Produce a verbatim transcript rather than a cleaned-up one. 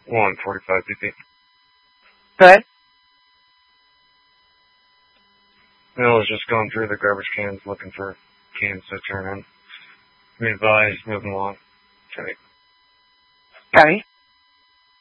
one forty-five B P. Go ahead. I was just going through the garbage cans looking for cans to turn in. Be advised, moving along. Okay. Copy.